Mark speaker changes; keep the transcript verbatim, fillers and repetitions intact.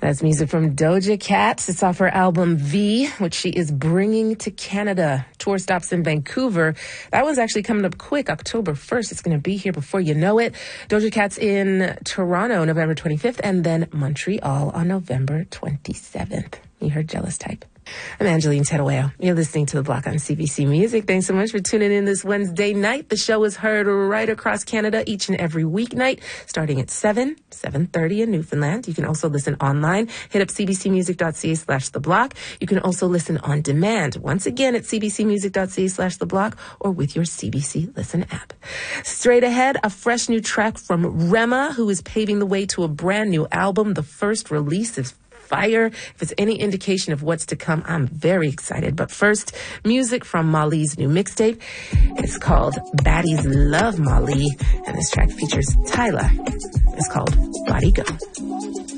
Speaker 1: That's music from Doja Cat. It's off her album V, which she is bringing to Canada. Tour stops in Vancouver. That one's actually coming up quick, October first. It's going to be here before you know it. Doja Cat's in Toronto, November twenty-fifth, and then Montreal on November twenty-seventh. You heard Jealous Type. I'm Angeline Terueo. You're listening to The Block on C B C Music. Thanks so much for tuning in this Wednesday night. The show is heard right across Canada each and every weeknight, starting at seven, seven thirty in Newfoundland. You can also listen online. Hit up cbcmusic.ca slash The Block. You can also listen on demand, once again, at cbcmusic.ca slash The Block or with your C B C Listen app. Straight ahead, a fresh new track from Rema, who is paving the way to a brand new album. The first release is fire. If it's any indication of what's to come, I'm very excited. But first, music from Mali's new mixtape. It's called Baddies Love Mali, and this track features Tyla. It's called Body Go.